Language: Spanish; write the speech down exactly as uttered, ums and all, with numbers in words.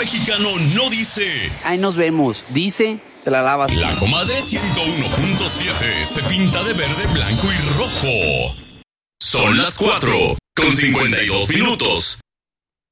mexicano no dice ahí nos vemos, dice te la lavas. La Comadre ciento uno punto siete se pinta de verde, blanco y rojo. Son las cuatro con cincuenta y dos minutos.